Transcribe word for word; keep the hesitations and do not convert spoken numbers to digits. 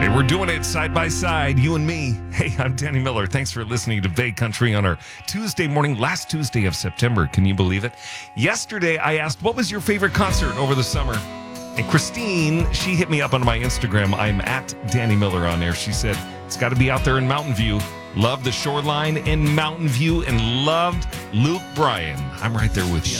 Hey, we're doing it side by side, you and me. Hey, I'm Danny Miller. Thanks for listening to Bay Country on our Tuesday morning, last Tuesday of September. Can you believe it? Yesterday, I asked, what was your favorite concert over the summer? And Christine, she hit me up on my Instagram. I'm at Danny Miller on there. She said, it's got to be out there in Mountain View. Loved the shoreline in Mountain View and loved Luke Bryan. I'm right there with you.